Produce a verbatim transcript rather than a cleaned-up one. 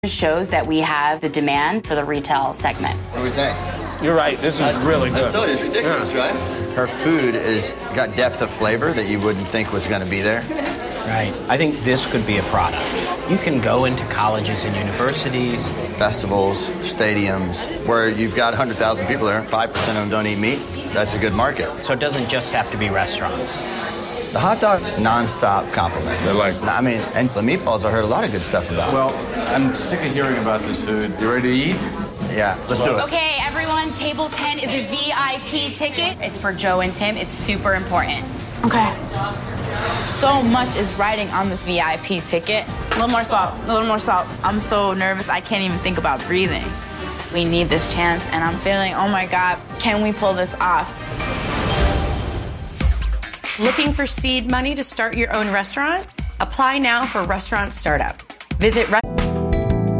Shows that we have the demand for the retail segment. What do we think? You're right. This is I, really good. I told you, it's ridiculous, yeah. Right? Her food is got depth of flavor that you wouldn't think was going to be there. Right. I think this could be a product. You can go into colleges and universities, festivals, stadiums, where you've got one hundred thousand people there, five percent of them don't eat meat. That's a good market. So it doesn't just have to be restaurants. The hot dog, non-stop compliments. They're like, I mean, and the meatballs, I heard a lot of good stuff about. Well, I'm sick of hearing about this food. You ready to eat? Yeah, let's do it. Okay, everyone, table ten is a V I P ticket. It's for Joe and Tim. It's super important. Okay. So much is riding on this V I P ticket. A little more salt, a little more salt. I'm so nervous, I can't even think about breathing. We need this chance, and I'm feeling, oh my God, can we pull this off? Looking for seed money to start your own restaurant? Apply now for Restaurant Startup. Visit